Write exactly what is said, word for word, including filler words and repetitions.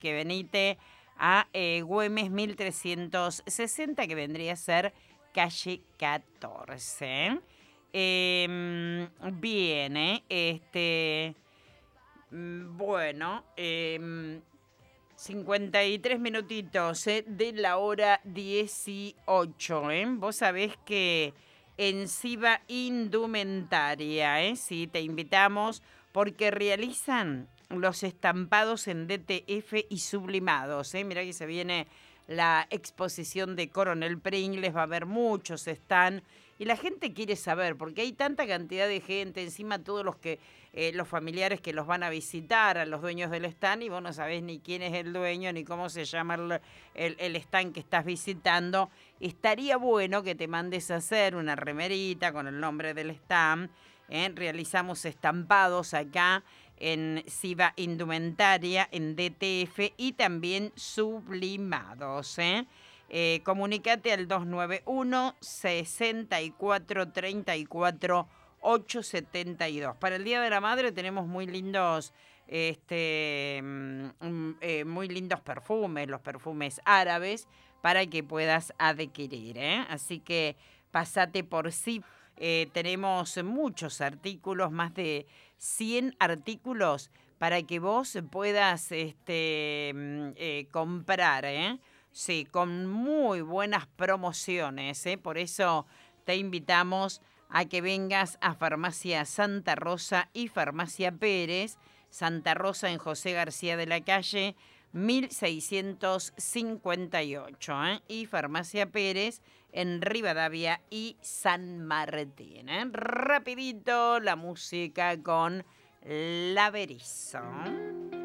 que venite a eh, Güemes mil trescientos sesenta, que vendría a ser calle catorce. Eh, bien, ¿eh? Este, mm, bueno, eh, cincuenta y tres minutitos ¿eh? de la hora dieciocho. ¿eh? Vos sabés que en Siva Indumentaria, ¿eh? sí, te invitamos porque realizan los estampados en D T F y sublimados. ¿eh? Mirá que se viene la exposición de Coronel Pringles, va a haber muchos están. Y la gente quiere saber, porque hay tanta cantidad de gente, encima todos los que eh, los familiares que los van a visitar, a los dueños del stand, y vos no sabés ni quién es el dueño, ni cómo se llama el, el, el stand que estás visitando. Estaría bueno que te mandes a hacer una remerita con el nombre del stand. ¿eh? Realizamos estampados acá en Siva Indumentaria, en D T F, y también sublimados, ¿eh? Eh, comunícate al dos nueve uno, sesenta y cuatro, treinta y cuatro, ochocientos setenta y dos. Para el Día de la Madre tenemos muy lindos, este, mm, eh, muy lindos perfumes, los perfumes árabes, para que puedas adquirir, ¿eh? Así que pasate por sí. Eh, tenemos muchos artículos, más de cien artículos para que vos puedas este, mm, eh, comprar, ¿eh? Sí, con muy buenas promociones, ¿eh? Por eso te invitamos a que vengas a Farmacia Santa Rosa y Farmacia Pérez. Santa Rosa en José García de la Calle, mil seiscientos cincuenta y ocho. ¿eh? Y Farmacia Pérez en Rivadavia y San Martín. ¿eh? Rapidito la música con La Berizo.